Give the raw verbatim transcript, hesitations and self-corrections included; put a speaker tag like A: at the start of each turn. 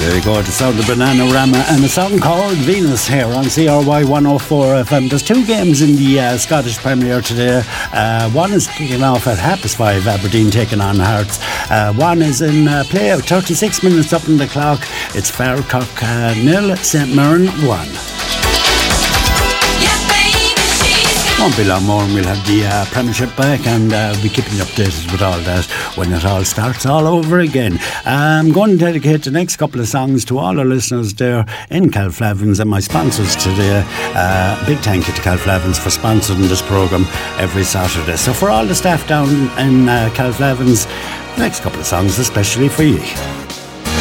A: There you go, the sound of Bananarama and a song called Venus here on C R Y one oh four F M. There's two games in the uh, Scottish Premier today. Uh, one is kicking off at half past five, Aberdeen taking on Hearts. Uh, one is in uh, play of thirty-six minutes up on the clock. It's Faircock uh, nil, Saint Mirren one. Won't be long more and we'll have the uh, Premiership back and uh, be keeping you updated with all that when it all starts all over again. I'm going to dedicate the next couple of songs to all our listeners there in Calflavins and my sponsors today. Uh, big thank you to Calflavins for sponsoring this programme every Saturday. So for all the staff down in uh, Calflavins, the next couple of songs especially for you.